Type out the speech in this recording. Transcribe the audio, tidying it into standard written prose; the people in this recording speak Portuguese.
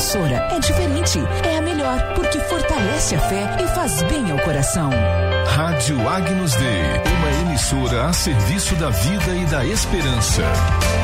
emissora é diferente, é a melhor, porque fortalece a fé e faz bem ao coração. Rádio Agnus Dei, uma emissora a serviço da vida e da esperança.